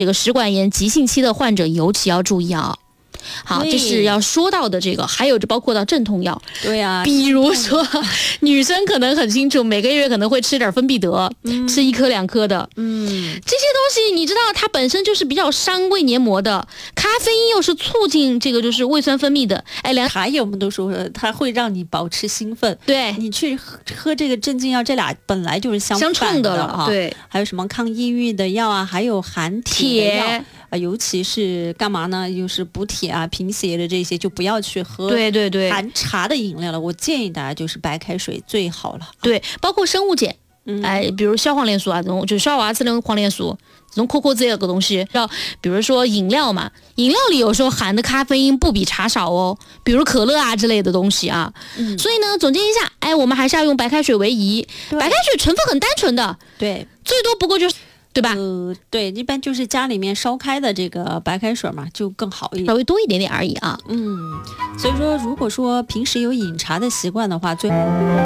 这个食管炎急性期的患者尤其要注意啊。好，这是要说到的这个，还有就包括到镇痛药。 对呀， 比如说女生可能很清楚，每个月可能会吃点芬必得，吃1颗2颗的。这些东西你知道它本身就是比较伤胃黏膜的，咖啡因又是促进这个就是胃酸分泌的。 茶叶我们都说它会让你保持兴奋， 对， 你去喝这个镇静药，这俩本来就是相冲的了。对， 还有什么抗抑郁的药啊，还有含铁的药。尤其是干嘛呢？就是补铁啊、贫血的这些，就不要去喝含茶的饮料了。我建议大家就是白开水最好了。 对，包括生物碱，比如消黄连素啊，这种就是消化质类黄连素，这种可这个东西，要比如说饮料嘛，饮料里有时候含的咖啡因不比茶少哦，比如可乐啊之类的东西啊。所以呢，总结一下，我们还是要用白开水为宜。白开水成分很单纯的， 对， 最多不过就是。对吧？ 对，一般就是家里面烧开的这个白开水嘛，就更好一点， 稍微多一点点而已啊。 所以说，如果说平时有饮茶的习惯的话，最